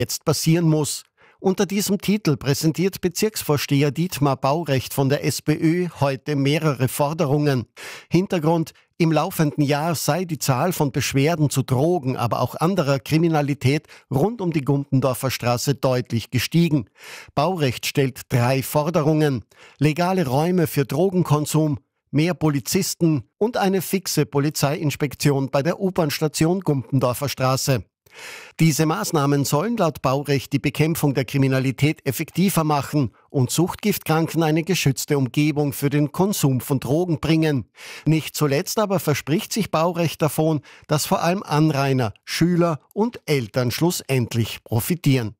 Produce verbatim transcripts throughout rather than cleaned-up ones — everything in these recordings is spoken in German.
jetzt passieren muss. Unter diesem Titel präsentiert Bezirksvorsteher Dietmar Baurecht von der SPÖ heute mehrere Forderungen. Hintergrund: Im laufenden Jahr sei die Zahl von Beschwerden zu Drogen, aber auch anderer Kriminalität rund um die Gumpendorfer Straße deutlich gestiegen. Baurecht stellt drei Forderungen: legale Räume für Drogenkonsum, mehr Polizisten und eine fixe Polizeiinspektion bei der U-Bahn-Station Gumpendorfer Straße. Diese Maßnahmen sollen laut Baurecht die Bekämpfung der Kriminalität effektiver machen und Suchtgiftkranken eine geschützte Umgebung für den Konsum von Drogen bringen. Nicht zuletzt aber verspricht sich Baurecht davon, dass vor allem Anrainer, Schüler und Eltern schlussendlich profitieren.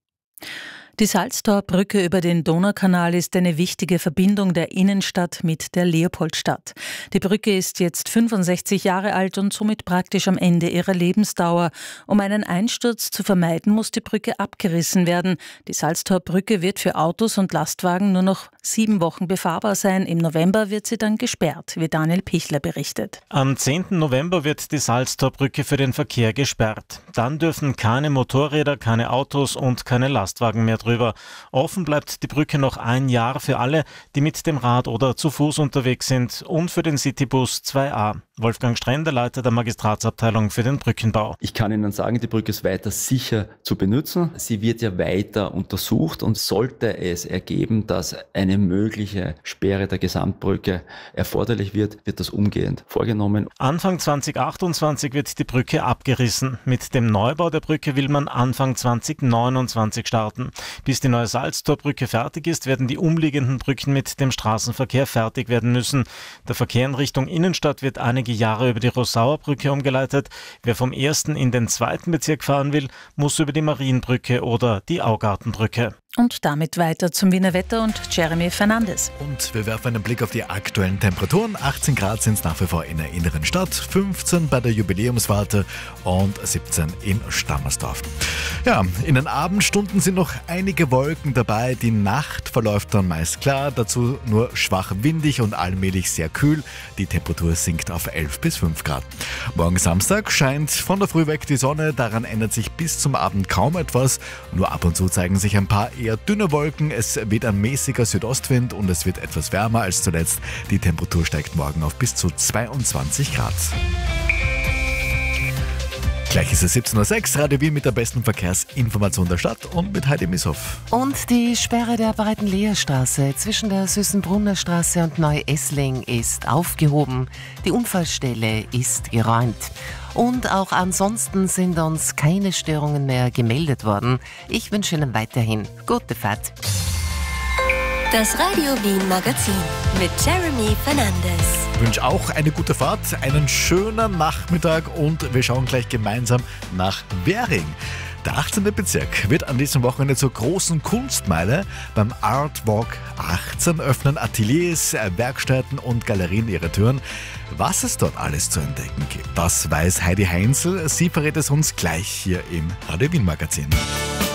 Die Salztorbrücke über den Donaukanal ist eine wichtige Verbindung der Innenstadt mit der Leopoldstadt. Die Brücke ist jetzt fünfundsechzig Jahre alt und somit praktisch am Ende ihrer Lebensdauer. Um einen Einsturz zu vermeiden, muss die Brücke abgerissen werden. Die Salztorbrücke wird für Autos und Lastwagen nur noch sieben Wochen befahrbar sein. Im November wird sie dann gesperrt, wie Daniel Pichler berichtet. Am zehnten November wird die Salztorbrücke für den Verkehr gesperrt. Dann dürfen keine Motorräder, keine Autos und keine Lastwagen mehr drüber. Offen bleibt die Brücke noch ein Jahr für alle, die mit dem Rad oder zu Fuß unterwegs sind, und für den Citybus zwei a. Wolfgang Strender, Leiter der Magistratsabteilung für den Brückenbau. Ich kann Ihnen sagen, die Brücke ist weiter sicher zu benutzen. Sie wird ja weiter untersucht, und sollte es ergeben, dass eine mögliche Sperre der Gesamtbrücke erforderlich wird, wird das umgehend vorgenommen. Anfang zweitausendachtundzwanzig wird die Brücke abgerissen. Mit dem Neubau der Brücke will man Anfang zweitausendneunundzwanzig starten. Bis die neue Salztorbrücke fertig ist, werden die umliegenden Brücken mit dem Straßenverkehr fertig werden müssen. Der Verkehr in Richtung Innenstadt wird einige Jahre über die Rossauer Brücke umgeleitet. Wer vom ersten in den zweiten Bezirk fahren will, muss über die Marienbrücke oder die Augartenbrücke. Und damit weiter zum Wiener Wetter und Jeremy Fernandes. Und wir werfen einen Blick auf die aktuellen Temperaturen. achtzehn Grad sind es nach wie vor in der inneren Stadt, fünfzehn bei der Jubiläumswarte und siebzehn in Stammersdorf. Ja, in den Abendstunden sind noch einige Wolken dabei. Die Nacht verläuft dann meist klar, dazu nur schwach windig und allmählich sehr kühl. Die Temperatur sinkt auf elf bis fünf Grad. Morgen Samstag scheint von der Früh weg die Sonne, daran ändert sich bis zum Abend kaum etwas. Nur ab und zu zeigen sich ein paar eher dünne Wolken, es weht ein mäßiger Südostwind und es wird etwas wärmer als zuletzt. Die Temperatur steigt morgen auf bis zu zweiundzwanzig Grad. Gleich ist es siebzehn Uhr sechs, Radio Wien mit der besten Verkehrsinformation der Stadt und mit Heidi Misshoff. Und die Sperre der Breitenleerstraße zwischen der Süßenbrunner Straße und Neu-Essling ist aufgehoben. Die Unfallstelle ist geräumt. Und auch ansonsten sind uns keine Störungen mehr gemeldet worden. Ich wünsche Ihnen weiterhin gute Fahrt. Das Radio Wien Magazin mit Jeremy Fernandes. Ich wünsche auch eine gute Fahrt, einen schönen Nachmittag und wir schauen gleich gemeinsam nach Währing. Der achtzehnte Bezirk wird an diesem Wochenende zur großen Kunstmeile. Beim Art Walk achtzehn öffnen Ateliers, Werkstätten und Galerien ihre Türen. Was es dort alles zu entdecken gibt, das weiß Heidi Heinzel. Sie verrät es uns gleich hier im Radio Wien Magazin.